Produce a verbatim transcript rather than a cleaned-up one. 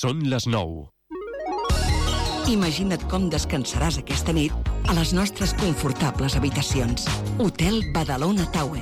Són les nou. Imagina't com descansaràs aquesta nit a les nostres confortables habitacions. Hotel Badalona Tower.